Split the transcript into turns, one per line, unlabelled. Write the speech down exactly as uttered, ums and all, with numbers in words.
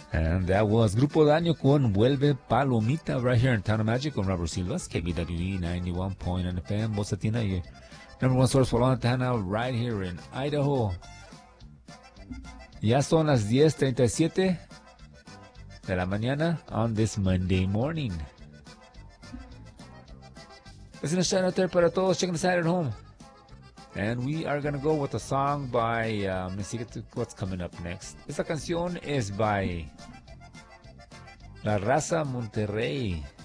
And that was Grupo Daño con Vuelve Palomita right here in Town of Magic con Robert Silvas, K B W E ninety-one point nine F M, Voz Latina, your number one source for Montana right here in Idaho. Ya son las diez treinta y siete de la mañana on this Monday morning. Listen a shout out there para todos checking us out at home. And we are going to go with a song by, um, let's see what's coming up next. Esta canción es by La Raza Monterrey.